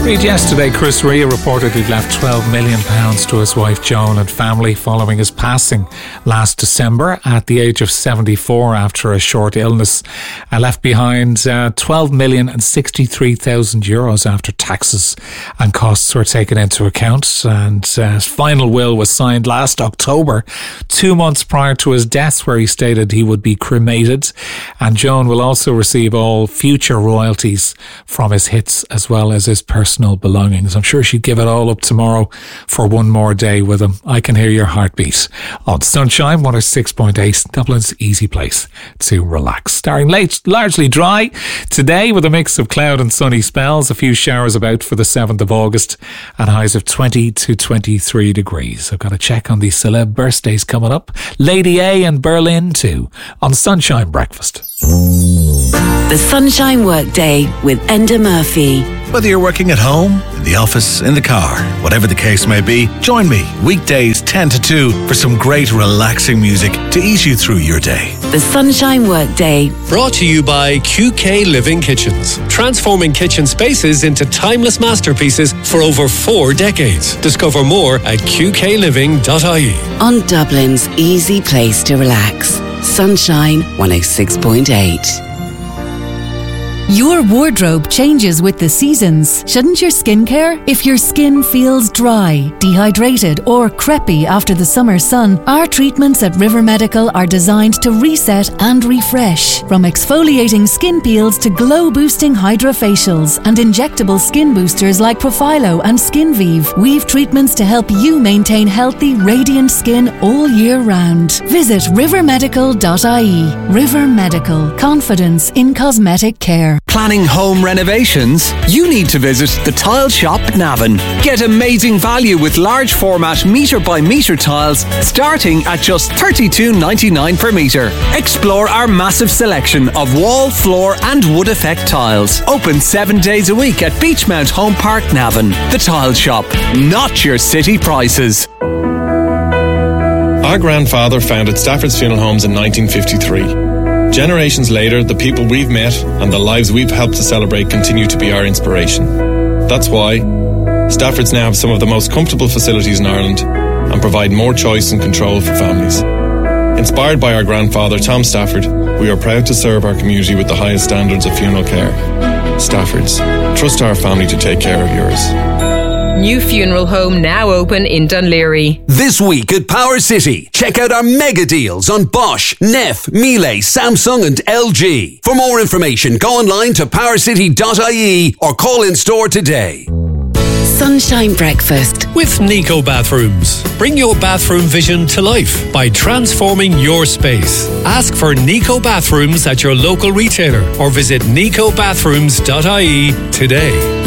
Read yesterday, Chris Rea reportedly left £12 million to his wife Joan and family following his passing last December at the age of 74 after a short illness. Left behind €12,063,000 after taxes and costs were taken into account, and his final will was signed last October, 2 months prior to his death, where he stated he would be cremated, and Joan will also receive all future royalties from his hits as well as his personal belongings. I'm sure she'd give it all up tomorrow for one more day with him. I Can Hear Your Heartbeat on Sunshine 106.8, Dublin's easy place to relax. Starting late, largely dry today with a mix of cloud and sunny spells. A few showers about for the 7th of August and highs of 20 to 23 degrees. I've got a check on the celeb birthdays coming up. Lady A and Berlin too on Sunshine Breakfast. The Sunshine Workday with Enda Murphy. Whether you're working at home, in the office, in the car, whatever the case may be, join me weekdays 10 to 2 for some great relaxing music to ease you through your day. The Sunshine Workday. Brought to you by QK Living Kitchens. Transforming kitchen spaces into timeless masterpieces for over 4 decades. Discover more at qkliving.ie. On Dublin's easy place to relax. Sunshine 106.8. Your wardrobe changes with the seasons. Shouldn't your skincare? If your skin feels dry, dehydrated or crepey after the summer sun, our treatments at River Medical are designed to reset and refresh. From exfoliating skin peels to glow-boosting hydrofacials and injectable skin boosters like Profilo and SkinVive, we've treatments to help you maintain healthy, radiant skin all year round. Visit rivermedical.ie. River Medical. Confidence in cosmetic care. Planning home renovations? You need to visit the Tile Shop Navan. Get amazing value with large format metre by metre tiles starting at just $32.99 per metre. Explore our massive selection of wall, floor and wood effect tiles. Open 7 days a week at Beachmount Home Park, Navan. The Tile Shop, not your city prices. Our grandfather founded Stafford's Funeral Homes in 1953. Generations later, the people we've met and the lives we've helped to celebrate continue to be our inspiration. That's why Stafford's now have some of the most comfortable facilities in Ireland and provide more choice and control for families. Inspired by our grandfather, Tom Stafford, we are proud to serve our community with the highest standards of funeral care. Stafford's. Trust our family to take care of yours. New funeral home now open in Dunleary. This week at Power City, check out our mega deals on Bosch, Neff, Miele, Samsung and LG. For more information, go online to powercity.ie or call in store today. Sunshine Breakfast with Nico Bathrooms. Bring your bathroom vision to life by transforming your space. Ask for Nico Bathrooms at your local retailer or visit nicobathrooms.ie today.